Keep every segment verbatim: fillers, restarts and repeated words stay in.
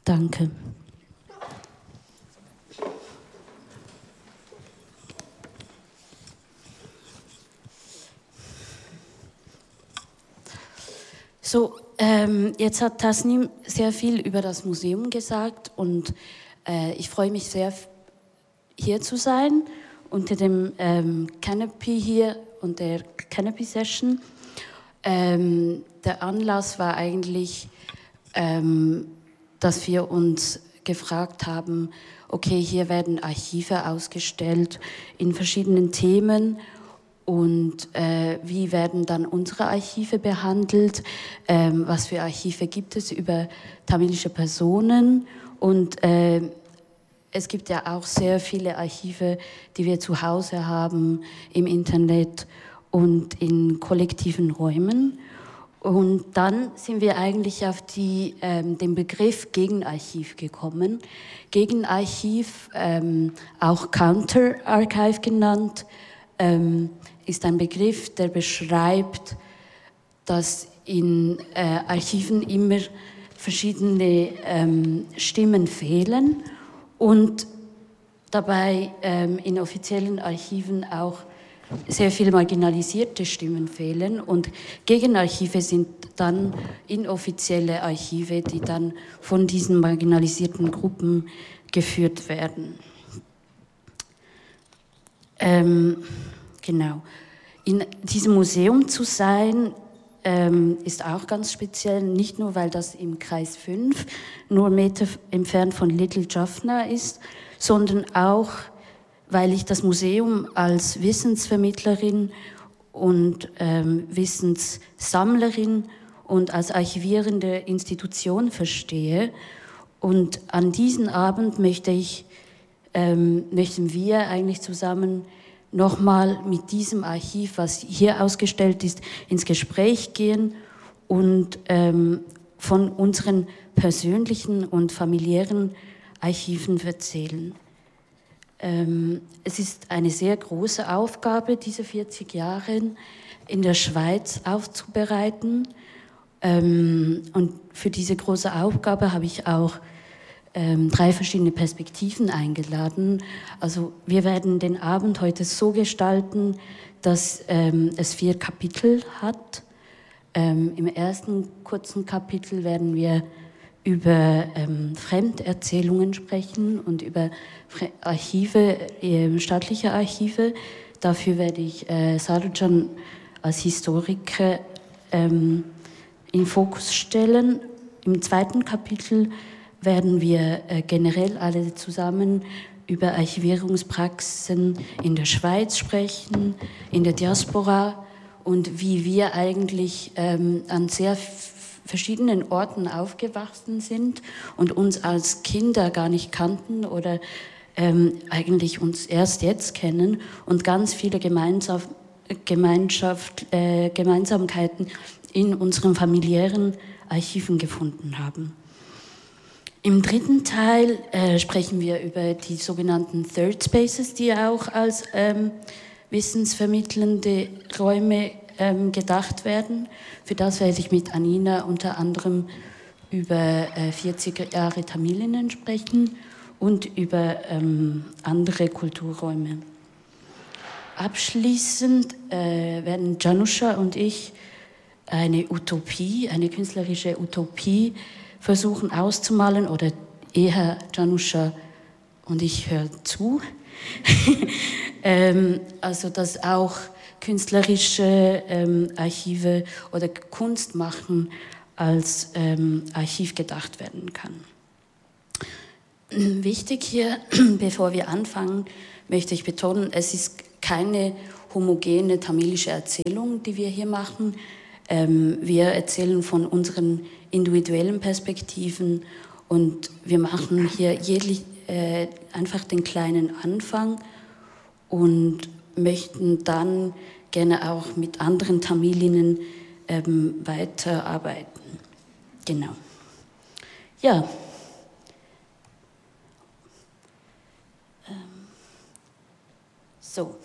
Danke. So, ähm, jetzt hat Tasnim sehr viel über das Museum gesagt und äh, ich freue mich sehr, hier zu sein, unter dem ähm, Canopy hier und der Canopy Session. Ähm, der Anlass war eigentlich, ähm, dass wir uns gefragt haben, okay, hier werden Archive ausgestellt in verschiedenen Themen. Und äh, wie werden dann unsere Archive behandelt? Ähm, was für Archive gibt es über tamilische Personen? Und äh, es gibt ja auch sehr viele Archive, die wir zu Hause haben, im Internet und in kollektiven Räumen. Und dann sind wir eigentlich auf die, ähm, den Begriff Gegenarchiv gekommen. Gegenarchiv, ähm, auch Counter-Archive genannt, ähm, ist ein Begriff, der beschreibt, dass in äh, Archiven immer verschiedene ähm, Stimmen fehlen und dabei ähm, in offiziellen Archiven auch sehr viele marginalisierte Stimmen fehlen. Und Gegenarchive sind dann inoffizielle Archive, die dann von diesen marginalisierten Gruppen geführt werden. Ähm, genau. In diesem Museum zu sein, ähm, ist auch ganz speziell, nicht nur, weil das im Kreis fünf, nur Meter entfernt von Little Jaffna ist, sondern auch, weil ich das Museum als Wissensvermittlerin und ähm, Wissenssammlerin und als archivierende Institution verstehe. Und an diesem Abend möchte ich Ähm, möchten wir eigentlich zusammen nochmal mit diesem Archiv, was hier ausgestellt ist, ins Gespräch gehen und ähm, von unseren persönlichen und familiären Archiven erzählen. Ähm, es ist eine sehr große Aufgabe, diese vierzig Jahre in der Schweiz aufzubereiten. Ähm, und für diese große Aufgabe habe ich auch Ähm, drei verschiedene Perspektiven eingeladen. Also wir werden den Abend heute so gestalten, dass ähm, es vier Kapitel hat. Ähm, Im ersten kurzen Kapitel werden wir über ähm, Fremderzählungen sprechen und über Fre- Archive, äh, staatliche Archive. Dafür werde ich äh, Sarjan als Historiker ähm, in Fokus stellen. Im zweiten Kapitel werden wir äh, generell alle zusammen über Archivierungspraxen in der Schweiz sprechen, in der Diaspora und wie wir eigentlich ähm, an sehr verschiedenen Orten aufgewachsen sind und uns als Kinder gar nicht kannten oder ähm, eigentlich uns erst jetzt kennen und ganz viele Gemeinschaft, Gemeinschaft, äh, Gemeinsamkeiten in unseren familiären Archiven gefunden haben. Im dritten Teil äh, sprechen wir über die sogenannten Third Spaces, die auch als ähm, wissensvermittelnde Räume ähm, gedacht werden. Für das werde ich mit Anina unter anderem über äh, vierzig Jahre Tamilinnen sprechen und über ähm, andere Kulturräume. Abschließend äh, werden Janusha und ich eine Utopie, eine künstlerische Utopie versuchen auszumalen, oder eher Janusha und ich höre zu. ähm, also dass auch künstlerische ähm, Archive oder Kunst machen als ähm, Archiv gedacht werden kann. Wichtig hier, bevor wir anfangen, möchte ich betonen, es ist keine homogene tamilische Erzählung, die wir hier machen. Ähm, wir erzählen von unseren individuellen Perspektiven und wir machen hier jährlich äh, einfach den kleinen Anfang und möchten dann gerne auch mit anderen Tamilinnen ähm, weiterarbeiten. Genau. Ja. Ähm. So.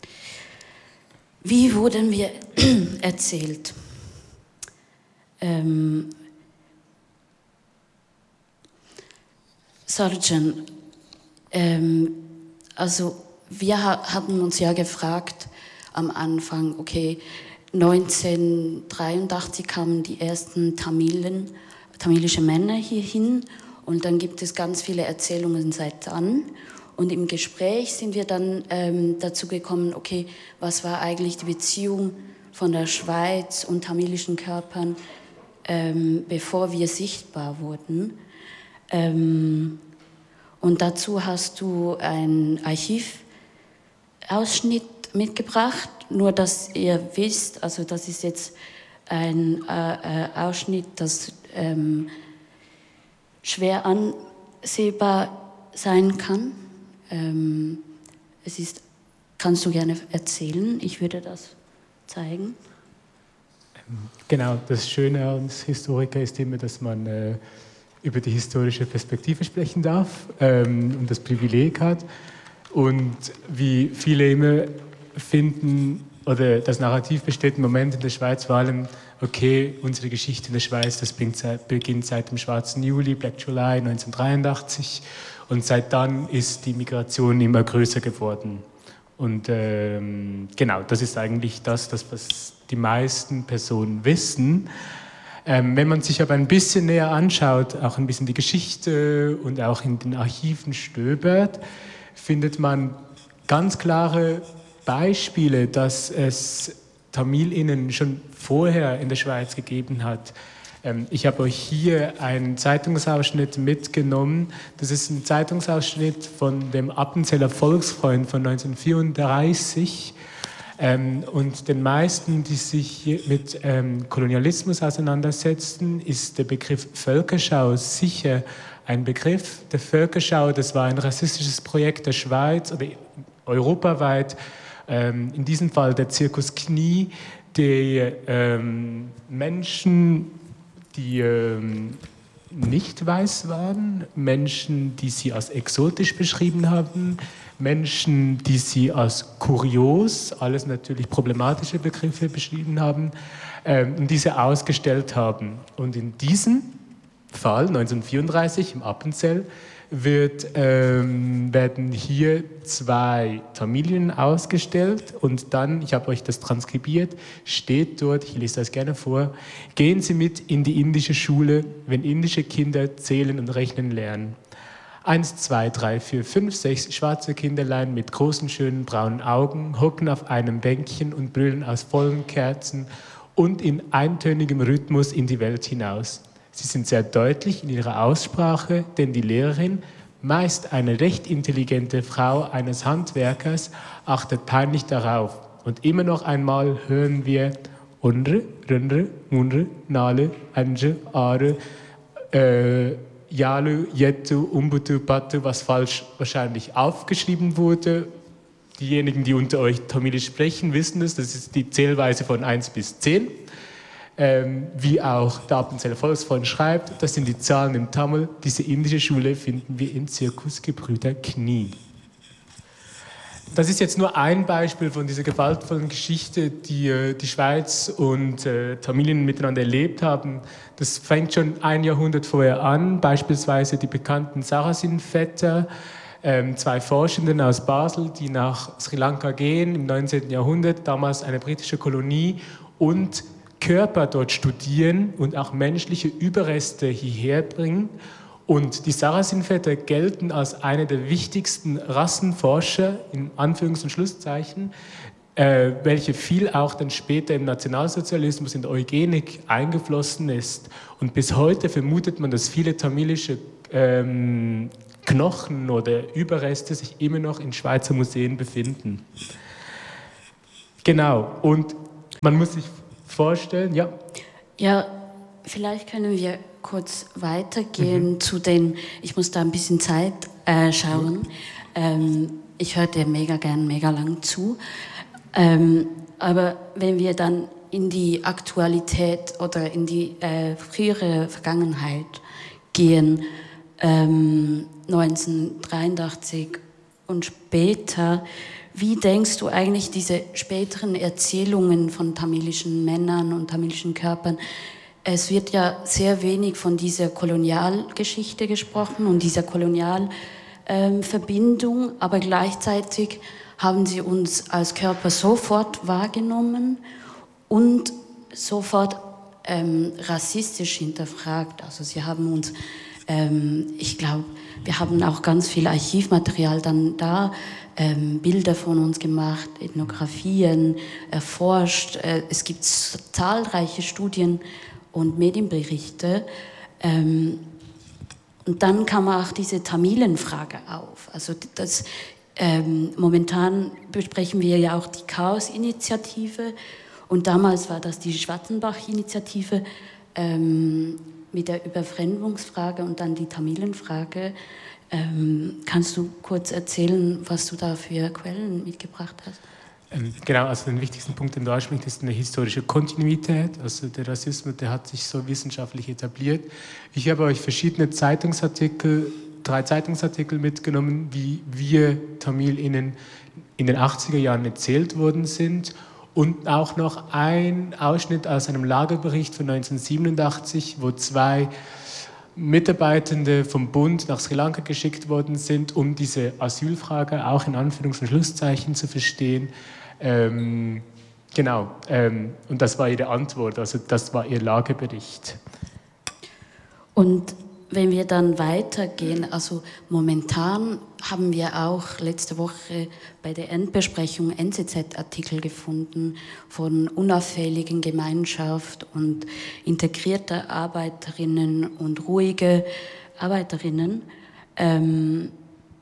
Wie wurden wir erzählt? Ähm, Sarjan, ähm, also wir ha- hatten uns ja gefragt am Anfang, okay, neunzehnhundertdreiundachtzig kamen die ersten Tamilen, tamilische Männer hierhin und dann gibt es ganz viele Erzählungen seit dann. Und im Gespräch sind wir dann ähm, dazu gekommen, okay, was war eigentlich die Beziehung von der Schweiz und tamilischen Körpern, ähm, bevor wir sichtbar wurden. Ähm, und dazu hast du einen Archivausschnitt mitgebracht, nur dass ihr wisst, also das ist jetzt ein äh, äh, Ausschnitt, das ähm, schwer ansehbar sein kann. Ähm, es ist, kannst du gerne erzählen, ich würde das zeigen. Genau, das Schöne als Historiker ist immer, dass man äh, über die historische Perspektive sprechen darf ähm, und das Privileg hat. Und wie viele immer finden, oder das Narrativ besteht im Moment in der Schweiz vor allem, okay, unsere Geschichte in der Schweiz, das beginnt seit dem Schwarzen Juli, Black July neunzehnhundertdreiundachtzig, und seit dann ist die Migration immer größer geworden. Und ähm, genau, das ist eigentlich das, das, was die meisten Personen wissen. Ähm, wenn man sich aber ein bisschen näher anschaut, auch ein bisschen die Geschichte und auch in den Archiven stöbert, findet man ganz klare Beispiele, dass es TamilInnen schon vorher in der Schweiz gegeben hat. Ähm, ich habe euch hier einen Zeitungsausschnitt mitgenommen. Das ist ein Zeitungsausschnitt von dem Appenzeller Volksfreund von neunzehnhundertvierunddreißig. Ähm, und den meisten, die sich mit ähm, Kolonialismus auseinandersetzen, ist der Begriff Völkerschau sicher ein Begriff. Der Völkerschau, das war ein rassistisches Projekt der Schweiz oder europaweit, ähm, in diesem Fall der Zirkus Knie, die ähm, Menschen, die ähm, nicht weiß waren, Menschen, die sie als exotisch beschrieben haben, Menschen, die sie als kurios, alles natürlich problematische Begriffe beschrieben haben, ähm, und diese ausgestellt haben. Und in diesem Fall, neunzehnhundertvierunddreißig im Appenzell, wird, ähm, werden hier zwei Familien ausgestellt und dann, ich habe euch das transkribiert, steht dort, ich lese das gerne vor: Gehen Sie mit in die indische Schule, wenn indische Kinder zählen und rechnen lernen. Eins, zwei, drei, vier, fünf, sechs schwarze Kinderlein mit großen, schönen braunen Augen hocken auf einem Bänkchen und brüllen aus vollen Kerzen und in eintönigem Rhythmus in die Welt hinaus. Sie sind sehr deutlich in ihrer Aussprache, denn die Lehrerin, meist eine recht intelligente Frau eines Handwerkers, achtet peinlich darauf. Und immer noch einmal hören wir Unre, Rönre, Munre, Nale, Anje, Are, äh, Yalu, Yetu, Umbutu, Batu, was falsch wahrscheinlich aufgeschrieben wurde. Diejenigen, die unter euch Tamilisch sprechen, wissen es, das ist die Zählweise von eins bis zehn. Ähm, wie auch der Appenzeller Volksfreund schreibt, das sind die Zahlen im Tamil. Diese indische Schule finden wir im Zirkus Gebrüder Knie. Das ist jetzt nur ein Beispiel von dieser gewaltvollen Geschichte, die äh, die Schweiz und äh, Tamilien miteinander erlebt haben. Das fängt schon ein Jahrhundert vorher an, beispielsweise die bekannten Sarasin-Vetter, ähm, zwei Forschenden aus Basel, die nach Sri Lanka gehen im neunzehnten Jahrhundert, damals eine britische Kolonie, und Körper dort studieren und auch menschliche Überreste hierher bringen. Und die Sarasin-Vetter gelten als eine der wichtigsten Rassenforscher, in Anführungs- und Schlusszeichen, äh, welche viel auch dann später im Nationalsozialismus, in der Eugenik eingeflossen ist. Und bis heute vermutet man, dass viele tamilische ähm, Knochen oder Überreste sich immer noch in Schweizer Museen befinden. Genau, und man muss sich vorstellen, ja. Ja, vielleicht können wir kurz weitergehen mhm. zu den, ich muss da ein bisschen Zeit äh, schauen. Mhm. Ähm, ich höre dir mega gern, mega lang zu. Ähm, aber wenn wir dann in die Aktualität oder in die äh, frühere Vergangenheit gehen, ähm, neunzehnhundertdreiundachtzig und später, wie denkst du eigentlich diese späteren Erzählungen von tamilischen Männern und tamilischen Körpern, es wird ja sehr wenig von dieser Kolonialgeschichte gesprochen und dieser Kolonialverbindung, ähm, aber gleichzeitig haben sie uns als Körper sofort wahrgenommen und sofort ähm, rassistisch hinterfragt. Also sie haben uns, ähm, ich glaube, wir haben auch ganz viel Archivmaterial dann da, ähm, Bilder von uns gemacht, Ethnografien, erforscht. Äh, es gibt zahlreiche Studien und Medienberichte. Ähm, und dann kam auch diese Tamilenfrage auf. Also das, ähm, momentan besprechen wir ja auch die Chaos-Initiative und damals war das die Schwarzenbach-Initiative ähm, mit der Überfremdungsfrage und dann die Tamilenfrage. Ähm, kannst du kurz erzählen, was du da für Quellen mitgebracht hast? Ähm, genau, also den wichtigsten Punkt, den du ansprichst, ist eine historische Kontinuität. Also der Rassismus, der hat sich so wissenschaftlich etabliert. Ich habe euch verschiedene Zeitungsartikel, drei Zeitungsartikel mitgenommen, wie wir TamilInnen in den achtziger Jahren erzählt worden sind. Und auch noch ein Ausschnitt aus einem Lagerbericht von neunzehnhundertsiebenundachtzig, wo zwei Mitarbeitende vom Bund nach Sri Lanka geschickt worden sind, um diese Asylfrage auch in Anführungs- und Schlusszeichen zu verstehen. Ähm, genau, ähm, und das war ihre Antwort, also das war ihr Lagebericht. Und wenn wir dann weitergehen, also momentan haben wir auch letzte Woche bei der Endbesprechung N Z Z-Artikel gefunden von unauffälligen Gemeinschaft und integrierte Arbeiterinnen und ruhige Arbeiterinnen. Ähm,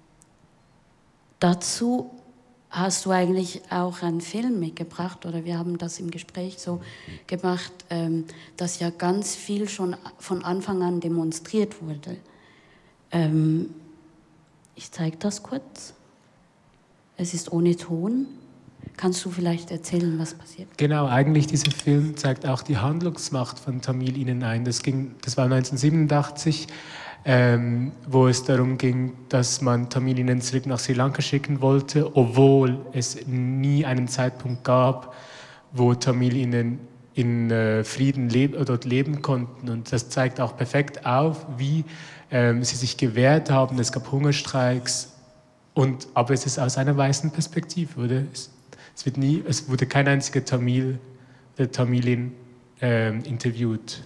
dazu hast du eigentlich auch einen Film mitgebracht, oder wir haben das im Gespräch so gemacht, ähm, dass ja ganz viel schon von Anfang an demonstriert wurde. Ähm, ich zeige das kurz. Es ist ohne Ton. Kannst du vielleicht erzählen, was passiert? Genau, eigentlich dieser Film zeigt auch die Handlungsmacht von TamilInnen ein. Das, ging, das war neunzehnhundertsiebenundachtzig, ähm, wo es darum ging, dass man TamilInnen zurück nach Sri Lanka schicken wollte, obwohl es nie einen Zeitpunkt gab, wo TamilInnen in äh, Frieden leb dort leben konnten. Und das zeigt auch perfekt auf, wie ähm, sie sich gewehrt haben. Es gab Hungerstreiks, und, aber es ist aus einer weißen Perspektive, oder? Es, es, wird nie, es wurde kein einziger Tamil, der Tamilin ähm, interviewt.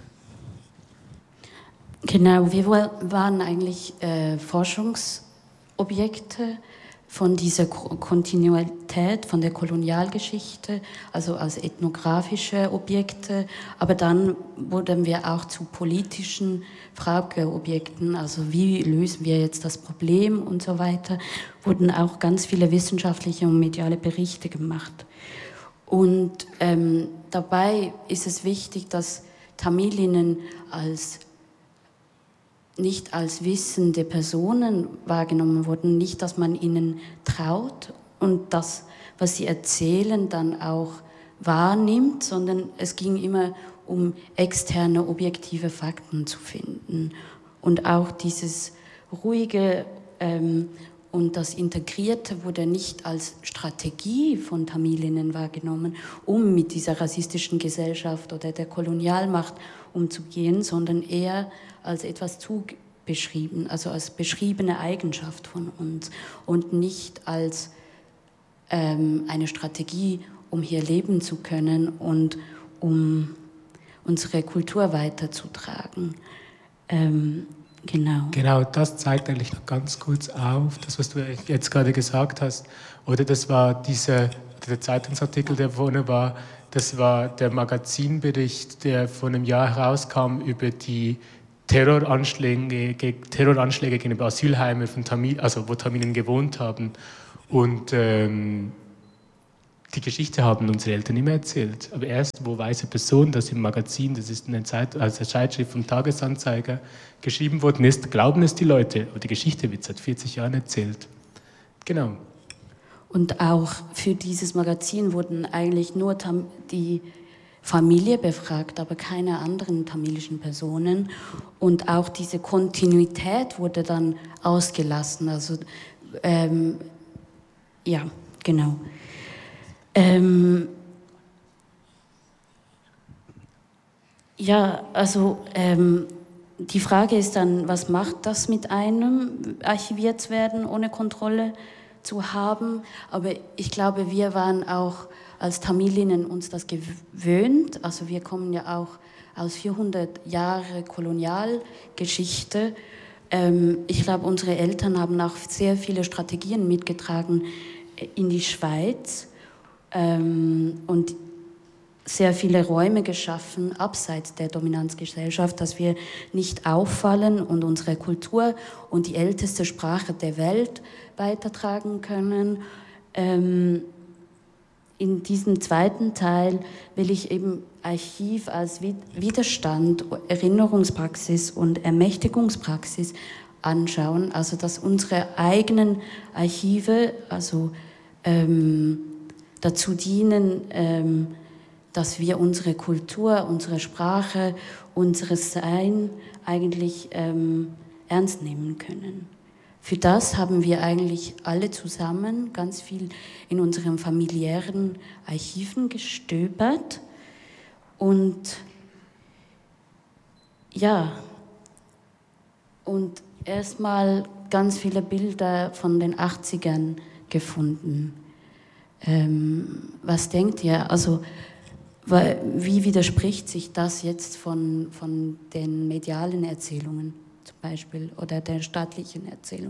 Genau, wir waren eigentlich äh, Forschungsobjekte von dieser Kontinuität, von der Kolonialgeschichte, also als ethnografische Objekte, aber dann wurden wir auch zu politischen Frageobjekten, also wie lösen wir jetzt das Problem und so weiter, wurden auch ganz viele wissenschaftliche und mediale Berichte gemacht. Und ähm, dabei ist es wichtig, dass Tamilinnen als nicht als wissende Personen wahrgenommen wurden, nicht, dass man ihnen traut und das, was sie erzählen, dann auch wahrnimmt, sondern es ging immer um externe, objektive Fakten zu finden. Und auch dieses ruhige ähm, und das Integrierte wurde nicht als Strategie von Tamilinnen wahrgenommen, um mit dieser rassistischen Gesellschaft oder der Kolonialmacht umzugehen, sondern eher als etwas zubeschrieben, also als beschriebene Eigenschaft von uns und nicht als ähm, eine Strategie, um hier leben zu können und um unsere Kultur weiterzutragen. Ähm, genau. Genau, das zeigt eigentlich noch ganz kurz auf, das, was du jetzt gerade gesagt hast. Oder das war dieser, der Zeitungsartikel, der vorne war, das war der Magazinbericht, der vor einem Jahr herauskam über die Terroranschläge, Terroranschläge gegenüber Asylheime von Tamil, also wo Tamilen gewohnt haben. Und ähm, die Geschichte haben unsere Eltern immer erzählt. Aber erst, wo weiße Personen, das im Magazin, das ist eine Zeit, also eine Zeitschrift vom Tagesanzeiger, geschrieben worden ist, glauben es die Leute. Aber die Geschichte wird seit vierzig Jahren erzählt. Genau. Und auch für dieses Magazin wurden eigentlich nur Tam- die Familie befragt, aber keine anderen tamilischen Personen. Und auch diese Kontinuität wurde dann ausgelassen. Also, ähm, ja, genau. Ähm, Ja, also ähm, die Frage ist dann, was macht das mit einem, archiviert zu werden, ohne Kontrolle zu haben? Aber ich glaube, wir waren auch als Tamilinnen uns das gewöhnt. Also wir kommen ja auch aus vierhundert Jahre Kolonialgeschichte. Ähm, ich glaube, unsere Eltern haben auch sehr viele Strategien mitgetragen in die Schweiz ähm, und sehr viele Räume geschaffen, abseits der Dominanzgesellschaft, dass wir nicht auffallen und unsere Kultur und die älteste Sprache der Welt weitertragen können. Ähm, in diesem zweiten Teil will ich eben Archiv als Widerstand, Erinnerungspraxis und Ermächtigungspraxis anschauen, also dass unsere eigenen Archive also ähm, dazu dienen, ähm, dass wir unsere Kultur, unsere Sprache, unser Sein eigentlich ähm, ernst nehmen können. Für das haben wir eigentlich alle zusammen ganz viel in unseren familiären Archiven gestöbert. Und ja, und erstmal ganz viele Bilder von den achtzigern gefunden. Ähm, was denkt ihr? Also, wie widerspricht sich das jetzt von, von den medialen Erzählungen zum Beispiel oder der staatlichen Erzählung?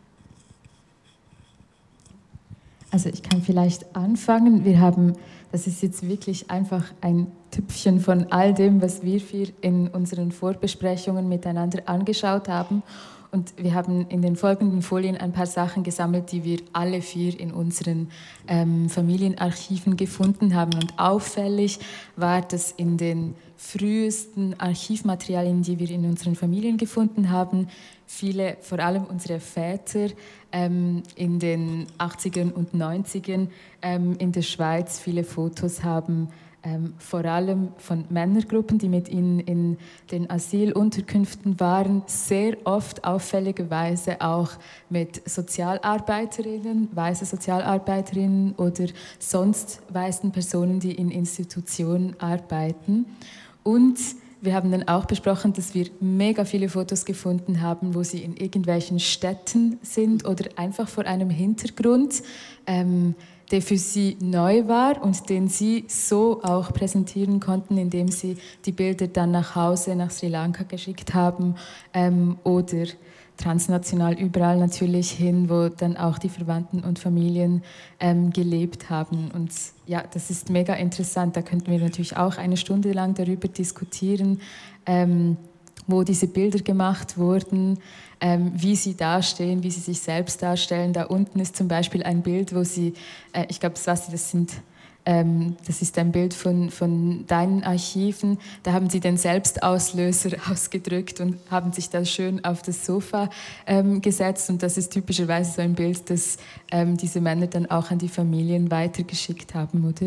Also ich kann vielleicht anfangen. Wir haben, das ist jetzt wirklich einfach ein Tüpfchen von all dem, was wir vier in unseren Vorbesprechungen miteinander angeschaut haben. Und wir haben in den folgenden Folien ein paar Sachen gesammelt, die wir alle vier in unseren ähm, Familienarchiven gefunden haben. Und auffällig war, dass in den frühesten Archivmaterialien, die wir in unseren Familien gefunden haben, viele, vor allem unsere Väter, ähm, in den achtzigern und neunzigern ähm, in der Schweiz viele Fotos haben, Ähm, vor allem von Männergruppen, die mit ihnen in den Asylunterkünften waren, sehr oft auffälligerweise auch mit Sozialarbeiterinnen, weiße Sozialarbeiterinnen oder sonst weißen Personen, die in Institutionen arbeiten. Und wir haben dann auch besprochen, dass wir mega viele Fotos gefunden haben, wo sie in irgendwelchen Städten sind oder einfach vor einem Hintergrund, ähm, der für sie neu war und den sie so auch präsentieren konnten, indem sie die Bilder dann nach Hause, nach Sri Lanka geschickt haben ähm, oder transnational überall natürlich hin, wo dann auch die Verwandten und Familien ähm, gelebt haben. Und ja, das ist mega interessant. Da könnten wir natürlich auch eine Stunde lang darüber diskutieren, ähm, wo diese Bilder gemacht wurden, ähm, wie sie dastehen, wie sie sich selbst darstellen. Da unten ist zum Beispiel ein Bild, wo sie, äh, ich glaube, das sind, ähm, das ist ein Bild von, von deinen Archiven. Da haben sie den Selbstauslöser ausgedrückt und haben sich da schön auf das Sofa ähm, gesetzt. Und das ist typischerweise so ein Bild, das ähm, diese Männer dann auch an die Familien weitergeschickt haben, oder?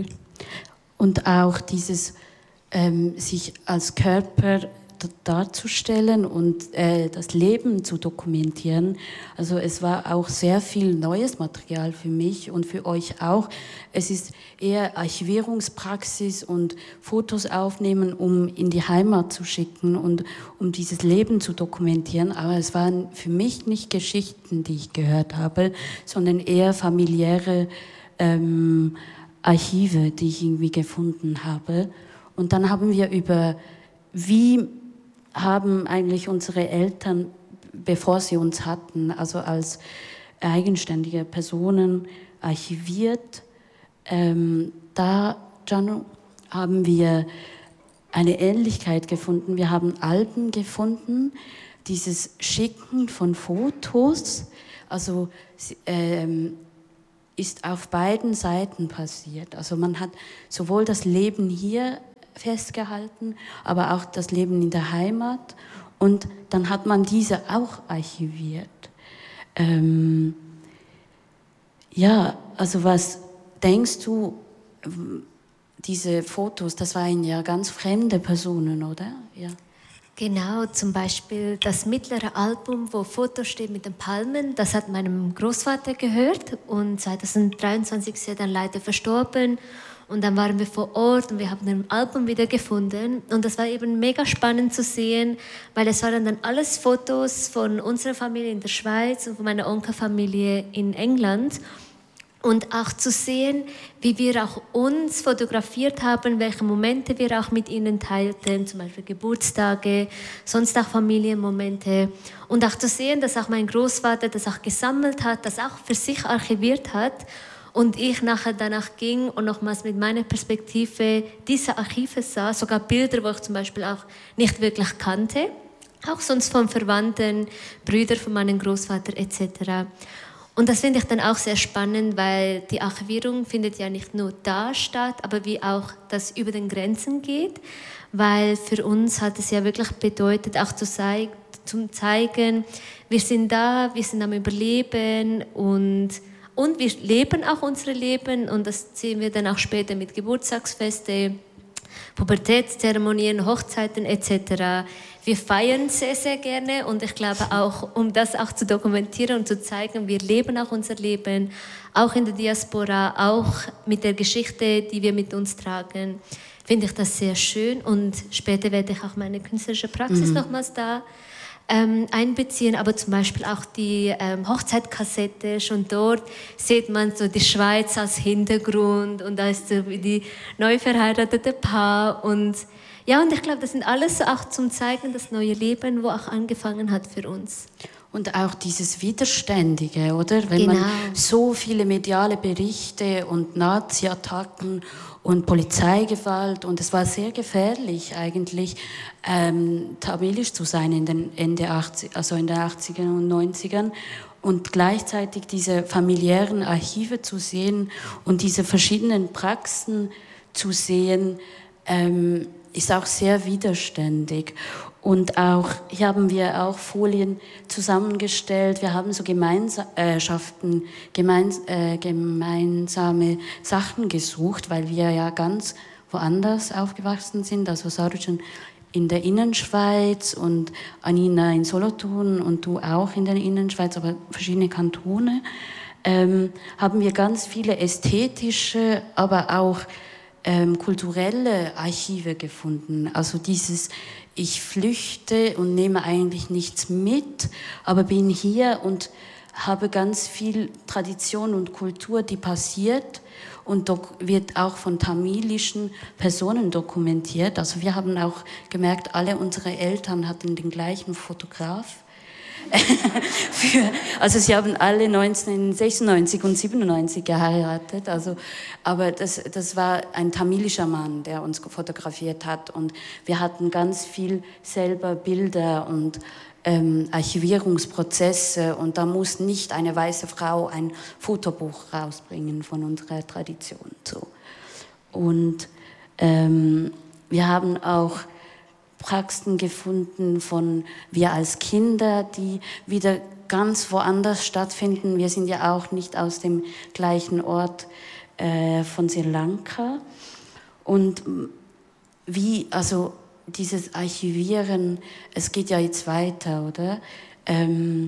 Und auch dieses ähm, sich als Körper darzustellen und äh, das Leben zu dokumentieren. Also es war auch sehr viel neues Material für mich und für euch auch. Es ist eher Archivierungspraxis und Fotos aufnehmen, um in die Heimat zu schicken und um dieses Leben zu dokumentieren. Aber es waren für mich nicht Geschichten, die ich gehört habe, sondern eher familiäre ähm, Archive, die ich irgendwie gefunden habe. Und dann haben wir über, wie haben eigentlich unsere Eltern, bevor sie uns hatten, also als eigenständige Personen archiviert. Ähm, da, Gianno, haben wir eine Ähnlichkeit gefunden. Wir haben Alben gefunden, dieses Schicken von Fotos, also ähm, ist auf beiden Seiten passiert. Also man hat sowohl das Leben hier festgehalten, aber auch das Leben in der Heimat. Und dann hat man diese auch archiviert. Ähm, ja, also was denkst du, diese Fotos, das waren ja ganz fremde Personen, oder? Ja. Genau, zum Beispiel das mittlere Album, wo Fotos stehen mit den Palmen, das hat meinem Großvater gehört und zweitausenddreiundzwanzig ist er dann leider verstorben. Und dann waren wir vor Ort und wir haben ein Album wieder gefunden. Und das war eben mega spannend zu sehen, weil es waren dann alles Fotos von unserer Familie in der Schweiz und von meiner Onkelfamilie in England. Und auch zu sehen, wie wir auch uns fotografiert haben, welche Momente wir auch mit ihnen teilten, zum Beispiel Geburtstage, sonst auch Familienmomente. Und auch zu sehen, dass auch mein Großvater das auch gesammelt hat, das auch für sich archiviert hat. Und ich nachher danach ging und nochmals mit meiner Perspektive diese Archive sah, sogar Bilder, wo ich zum Beispiel auch nicht wirklich kannte, auch sonst von Verwandten, Brüdern von meinem Großvater et cetera. Und das finde ich dann auch sehr spannend, weil die Archivierung findet ja nicht nur da statt, aber wie auch das über den Grenzen geht, weil für uns hat es ja wirklich bedeutet, auch zu zeigen, zum zeigen, wir sind da, wir sind am Überleben und Und wir leben auch unser Leben und das sehen wir dann auch später mit Geburtstagsfeste, Pubertätszeremonien, Hochzeiten et cetera. Wir feiern sehr, sehr gerne und ich glaube auch, um das auch zu dokumentieren und zu zeigen, wir leben auch unser Leben, auch in der Diaspora, auch mit der Geschichte, die wir mit uns tragen, finde ich das sehr schön und später werde ich auch meine künstlerische Praxis mhm. nochmals da Ähm, einbeziehen, aber zum Beispiel auch die ähm, Hochzeitskassette, schon dort sieht man so die Schweiz als Hintergrund und da ist so wie die neu verheiratete Paar und ja, und ich glaube, das sind alles so auch zum Zeigen, das neue Leben, wo auch angefangen hat für uns. Und auch dieses Widerständige, oder? Wenn genau. man so viele mediale Berichte und Nazi-Attacken und Polizeigewalt und es war sehr gefährlich eigentlich, ähm, tamilisch zu sein in den Ende achtzig, also in den achtzigern und neunzigern und gleichzeitig diese familiären Archive zu sehen und diese verschiedenen Praxen zu sehen, ähm, ist auch sehr widerständig. Und auch, hier haben wir auch Folien zusammengestellt. Wir haben so Gemeinschaften, gemeins, äh, gemeinsame Sachen gesucht, weil wir ja ganz woanders aufgewachsen sind. Also Sarujin in der Innenschweiz und Anina in Solothurn und du auch in der Innenschweiz, aber verschiedene Kantone. Ähm, haben wir ganz viele ästhetische, aber auch ähm, kulturelle Archive gefunden. Also dieses ich flüchte und nehme eigentlich nichts mit, aber bin hier und habe ganz viel Tradition und Kultur, die passiert und wird auch von tamilischen Personen dokumentiert. Also wir haben auch gemerkt, alle unsere Eltern hatten den gleichen Fotograf. Für, also sie haben alle neunzehnhundertsechsundneunzig und siebenundneunzig geheiratet, also, aber das, das war ein tamilischer Mann, der uns fotografiert hat und wir hatten ganz viel selber Bilder und ähm, Archivierungsprozesse und da muss nicht eine weiße Frau ein Fotobuch rausbringen von unserer Tradition. So. Und ähm, wir haben auch Praxen gefunden von wir als Kinder, die wieder ganz woanders stattfinden. Wir sind ja auch nicht aus dem gleichen Ort äh, von Sri Lanka. Und wie, also dieses Archivieren, es geht ja jetzt weiter, oder? Ähm,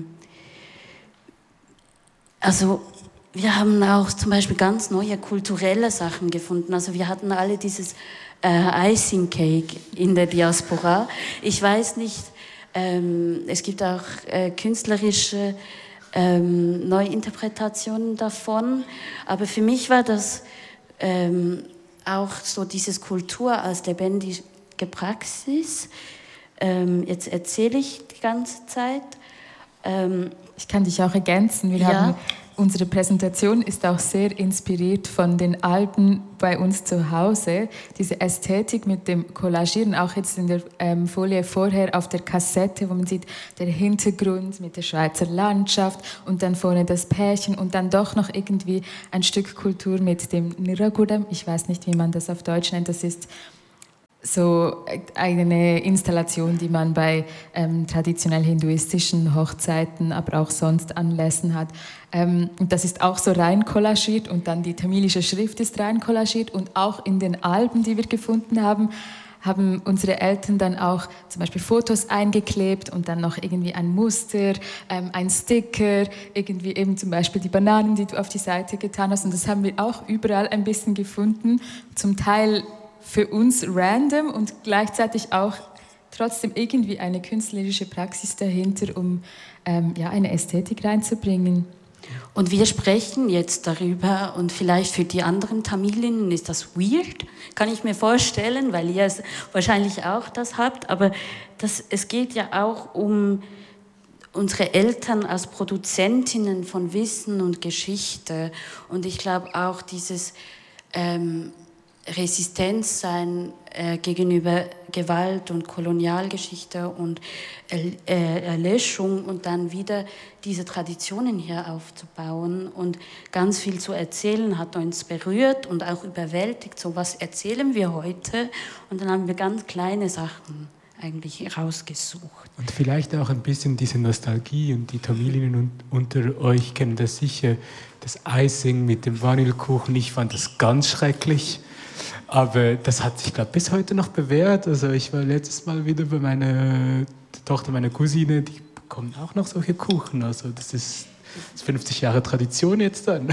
also wir haben auch zum Beispiel ganz neue kulturelle Sachen gefunden. Also wir hatten alle dieses Äh, Icing Cake in der Diaspora. Ich weiß nicht, ähm, es gibt auch äh, künstlerische ähm, Neuinterpretationen davon, aber für mich war das ähm, auch so dieses Kultur als lebendige Praxis. Ähm, jetzt erzähle ich die ganze Zeit. Ähm, ich kann dich auch ergänzen. Wir ja. haben Unsere Präsentation ist auch sehr inspiriert von den Alben bei uns zu Hause. Diese Ästhetik mit dem Collagieren, auch jetzt in der ähm, Folie vorher auf der Kassette, wo man sieht, der Hintergrund mit der Schweizer Landschaft und dann vorne das Pärchen und dann doch noch irgendwie ein Stück Kultur mit dem Niragudam. Ich weiß nicht, wie man das auf Deutsch nennt. Das ist so eine Installation, die man bei ähm, traditionell hinduistischen Hochzeiten, aber auch sonst Anlässen hat. Ähm, und das ist auch so rein kollagiert und dann die tamilische Schrift ist rein kollagiert und auch in den Alben, die wir gefunden haben, haben unsere Eltern dann auch zum Beispiel Fotos eingeklebt und dann noch irgendwie ein Muster, ähm, ein Sticker, irgendwie eben zum Beispiel die Bananen, die du auf die Seite getan hast. Und das haben wir auch überall ein bisschen gefunden, zum Teil für uns random und gleichzeitig auch trotzdem irgendwie eine künstlerische Praxis dahinter, um ähm, ja, eine Ästhetik reinzubringen. Und wir sprechen jetzt darüber und vielleicht für die anderen Tamilinnen ist das weird, kann ich mir vorstellen, weil ihr es wahrscheinlich auch das habt, aber das, es geht ja auch um unsere Eltern als Produzentinnen von Wissen und Geschichte und ich glaube auch dieses ähm, Resistenz sein äh, gegenüber Gewalt und Kolonialgeschichte und äh, Erlöschung und dann wieder diese Traditionen hier aufzubauen und ganz viel zu erzählen, hat uns berührt und auch überwältigt. So was erzählen wir heute und dann haben wir ganz kleine Sachen eigentlich rausgesucht. Und vielleicht auch ein bisschen diese Nostalgie und die Tamilinnen unter euch kennen das sicher, das Icing mit dem Vanillekuchen. Ich fand das ganz schrecklich. Aber das hat sich, glaube ich, bis heute noch bewährt. Also ich war letztes Mal wieder bei meiner Tochter, meiner Cousine, die bekommen auch noch solche Kuchen. Also das ist, das ist fünfzig Jahre Tradition jetzt dann.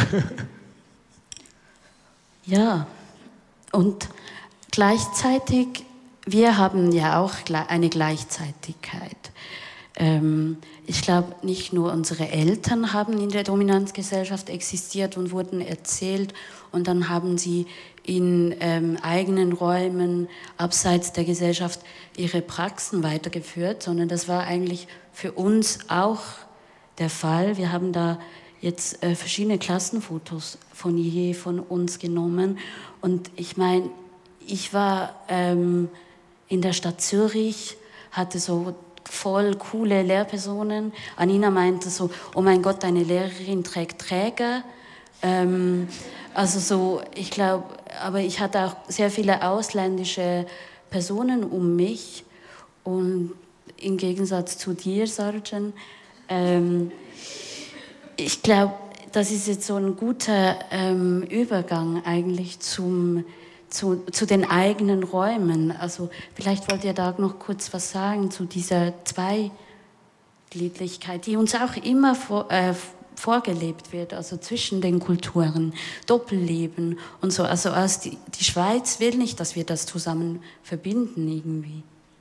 Ja, und gleichzeitig, wir haben ja auch eine Gleichzeitigkeit. Ähm, ich glaube, nicht nur unsere Eltern haben in der Dominanzgesellschaft existiert und wurden erzählt und dann haben sie in ähm, eigenen Räumen abseits der Gesellschaft ihre Praxen weitergeführt, sondern das war eigentlich für uns auch der Fall. Wir haben da jetzt äh, verschiedene Klassenfotos von je von uns genommen und ich meine, ich war ähm, in der Stadt Zürich, hatte so voll coole Lehrpersonen. Anina meinte so, oh mein Gott, deine Lehrerin trägt Träger. Ähm, also so, ich glaube, aber ich hatte auch sehr viele ausländische Personen um mich und im Gegensatz zu dir, Sarjan, ähm, ich glaube, das ist jetzt so ein guter ähm, Übergang eigentlich zum, zu, zu den eigenen Räumen. Also vielleicht wollt ihr da noch kurz was sagen zu dieser Zweigliedrigkeit, die uns auch immer vor, äh, vorgelebt wird, also zwischen den Kulturen, Doppelleben und so. Also als die, die Schweiz will nicht, dass wir das zusammen verbinden irgendwie.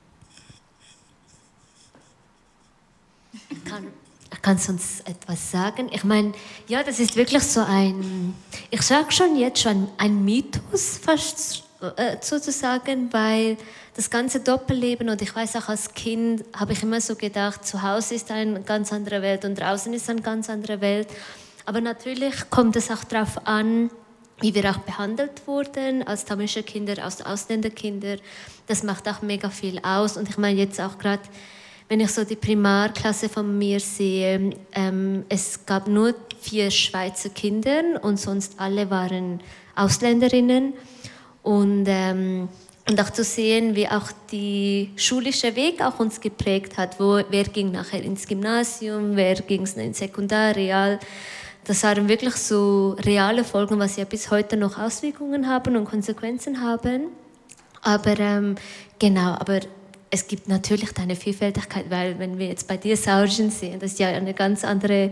Kann, kannst du uns etwas sagen? Ich meine, ja, das ist wirklich so ein, ich sage schon jetzt schon ein Mythos fast äh, sozusagen, weil das ganze Doppelleben, und ich weiß auch als Kind, habe ich immer so gedacht, zu Hause ist eine ganz andere Welt und draußen ist eine ganz andere Welt. Aber natürlich kommt es auch darauf an, wie wir auch behandelt wurden als tamilische Kinder, als Ausländerkinder. Das macht auch mega viel aus. Und ich meine jetzt auch gerade, wenn ich so die Primarklasse von mir sehe, ähm, es gab nur vier Schweizer Kinder und sonst alle waren Ausländerinnen. Und, ähm, und auch zu sehen, wie auch der schulische Weg auch uns geprägt hat. Wo, wer ging nachher ins Gymnasium, wer ging ins Sekundar, Real. Das waren wirklich so reale Folgen, was ja bis heute noch Auswirkungen haben und Konsequenzen haben. Aber ähm, genau, aber es gibt natürlich eine Vielfältigkeit, weil wenn wir jetzt bei dir Sarjan sehen, das ist ja eine ganz andere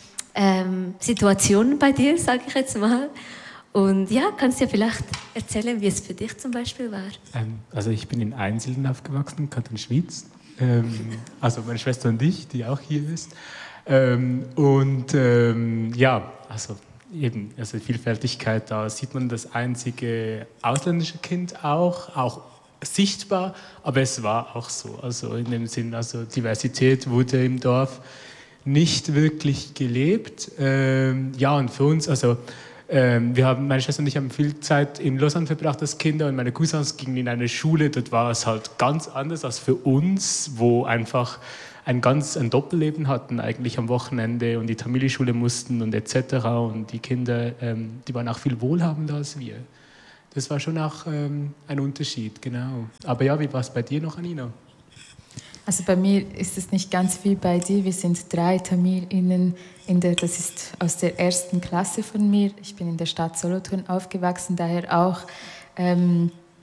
ähm, Situation bei dir, sage ich jetzt mal. Und ja, kannst du ja vielleicht erzählen, wie es für dich zum Beispiel war? Ähm, also ich bin in Einsiedeln aufgewachsen, Kanton Schwyz. Ähm, also meine Schwester und ich, die auch hier ist. Ähm, und ähm, ja, also eben, also Vielfältigkeit, da sieht man das einzige ausländische Kind auch, auch sichtbar, aber es war auch so. Also in dem Sinn, also Diversität wurde im Dorf nicht wirklich gelebt. Ähm, ja, und für uns, also ähm, wir haben, meine Schwester und ich haben viel Zeit in Lausanne verbracht als Kinder und meine Cousins gingen in eine Schule, dort war es halt ganz anders als für uns, wo einfach ein ganz ein Doppelleben hatten, eigentlich am Wochenende und die Tamili-Schule mussten und et cetera. Und die Kinder, ähm, die waren auch viel wohlhabender als wir. Das war schon auch ähm, ein Unterschied, genau. Aber ja, wie war es bei dir noch, Anina? Also bei mir ist es nicht ganz wie bei dir. Wir sind drei TamilInnen, in der, das ist aus der ersten Klasse von mir. Ich bin in der Stadt Solothurn aufgewachsen, daher auch ähm,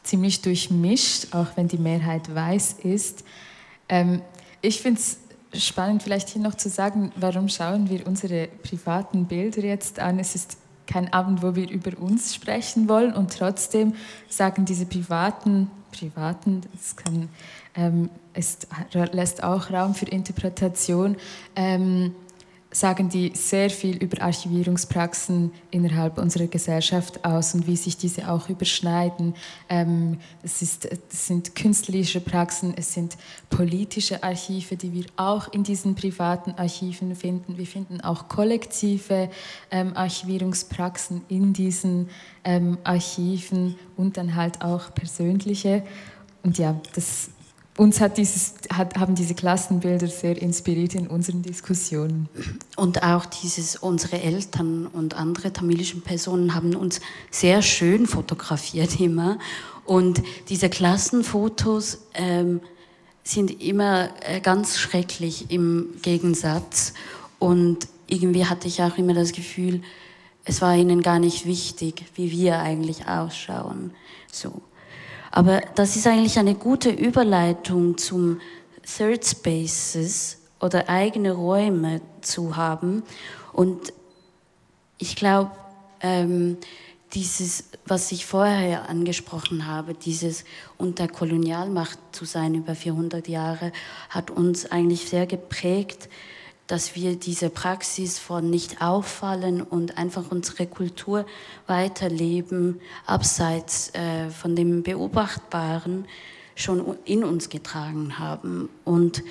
ziemlich durchmischt, auch wenn die Mehrheit weiß ist. Ähm, ich finde es spannend, vielleicht hier noch zu sagen, warum schauen wir unsere privaten Bilder jetzt an? Es ist kein Abend, wo wir über uns sprechen wollen und trotzdem sagen diese privaten, privaten, das kann, ähm, es lässt auch Raum für Interpretation, ähm, sagen die sehr viel über Archivierungspraxen innerhalb unserer Gesellschaft aus und wie sich diese auch überschneiden. Ähm, es, ist, es sind künstlerische Praxen, es sind politische Archive, die wir auch in diesen privaten Archiven finden. Wir finden auch kollektive ähm, Archivierungspraxen in diesen ähm, Archiven und dann halt auch persönliche. Und ja, das Uns hat dieses, hat, haben diese Klassenbilder sehr inspiriert in unseren Diskussionen. Und auch dieses, unsere Eltern und andere tamilischen Personen haben uns sehr schön fotografiert immer. Und diese Klassenfotos ähm, sind immer äh, ganz schrecklich im Gegensatz. Und irgendwie hatte ich auch immer das Gefühl, es war ihnen gar nicht wichtig, wie wir eigentlich ausschauen. So. Aber das ist eigentlich eine gute Überleitung zum Third Spaces oder eigene Räume zu haben. Und ich glaube, ähm, dieses, was ich vorher angesprochen habe, dieses unter Kolonialmacht zu sein über vierhundert Jahre, hat uns eigentlich sehr geprägt, dass wir diese Praxis von nicht auffallen und einfach unsere Kultur weiterleben, abseits äh, von dem Beobachtbaren, schon in uns getragen haben. Und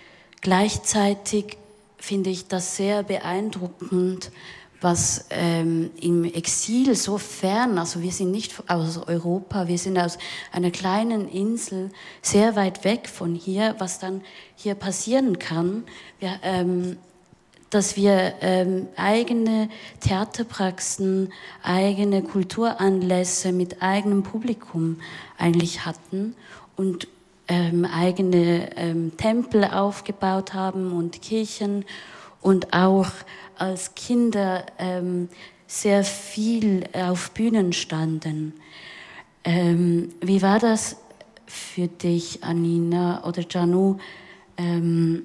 gleichzeitig finde ich das sehr beeindruckend, was ähm, im Exil so fern, also wir sind nicht aus Europa, wir sind aus einer kleinen Insel, sehr weit weg von hier, was dann hier passieren kann, wir, ähm, dass wir ähm, eigene Theaterpraxen, eigene Kulturanlässe mit eigenem Publikum eigentlich hatten und ähm, eigene ähm, Tempel aufgebaut haben und Kirchen und auch als Kinder ähm, sehr viel auf Bühnen standen. Ähm, wie war das für dich, Anina oder Janu, ähm,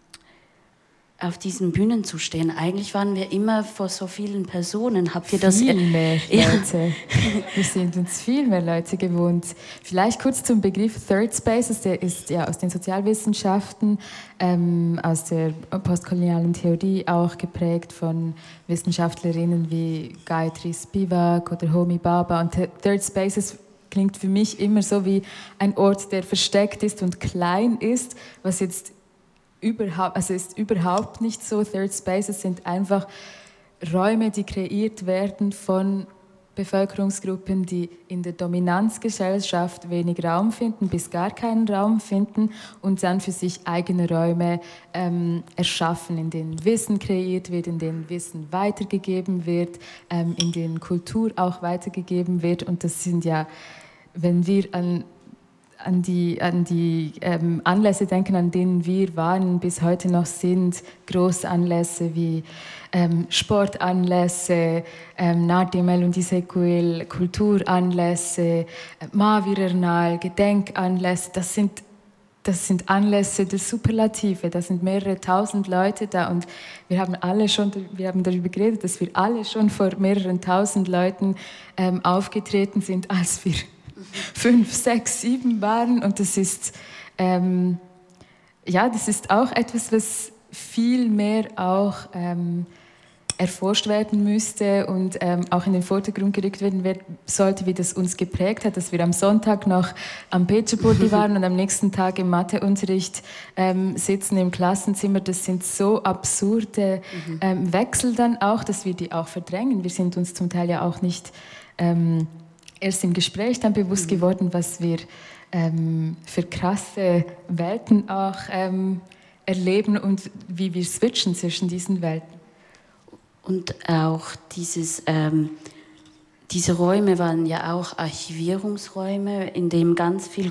auf diesen Bühnen zu stehen? Eigentlich waren wir immer vor so vielen Personen. Habt ihr das? Viel mehr ja. Leute. Wir sind uns viel mehr Leute gewohnt. Vielleicht kurz zum Begriff Third Spaces, der ist ja aus den Sozialwissenschaften, ähm, aus der postkolonialen Theorie auch geprägt von Wissenschaftlerinnen wie Gayatri Spivak oder Homi Bhabha. Und Third Spaces klingt für mich immer so wie ein Ort, der versteckt ist und klein ist, was jetzt überhaupt, also ist überhaupt nicht so. Third Spaces sind einfach Räume, die kreiert werden von Bevölkerungsgruppen, die in der Dominanzgesellschaft wenig Raum finden, bis gar keinen Raum finden und dann für sich eigene Räume ähm, erschaffen, in denen Wissen kreiert wird, in denen Wissen weitergegeben wird, ähm, in denen Kultur auch weitergegeben wird. Und das sind ja, wenn wir an an die, an die ähm, Anlässe denken, an denen wir waren, bis heute noch sind, Großanlässe wie ähm, Sportanlässe, ähm, Natimel und Isequil, Kulturanlässe, äh, Mavirernal, Gedenkanlässe, das sind, das sind Anlässe der Superlative, da sind mehrere tausend Leute da und wir haben alle schon, wir haben darüber geredet, dass wir alle schon vor mehreren tausend Leuten ähm, aufgetreten sind, als wir fünf, sechs, sieben waren und das ist, ähm, ja, das ist auch etwas, was viel mehr auch ähm, erforscht werden müsste und ähm, auch in den Vordergrund gerückt werden sollte, wie das uns geprägt hat, dass wir am Sonntag noch am Pechabudi waren und am nächsten Tag im Matheunterricht ähm, sitzen im Klassenzimmer. Das sind so absurde mhm. ähm, Wechsel dann auch, dass wir die auch verdrängen. Wir sind uns zum Teil ja auch nicht ähm, erst im Gespräch dann bewusst geworden, was wir ähm, für krasse Welten auch ähm, erleben und wie wir switchen zwischen diesen Welten. Und auch dieses, ähm, diese Räume waren ja auch Archivierungsräume, in denen ganz viel